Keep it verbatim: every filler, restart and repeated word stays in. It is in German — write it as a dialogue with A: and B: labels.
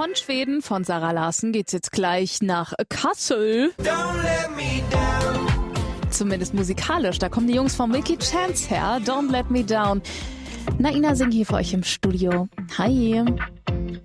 A: Von Schweden, von Sarah Larsson, geht's jetzt gleich nach Kassel.
B: Don't let me down.
A: Zumindest musikalisch. Da kommen die Jungs von Milky Chance her. Don't Let Me Down. Naina Singh hier für euch im Studio. Hi.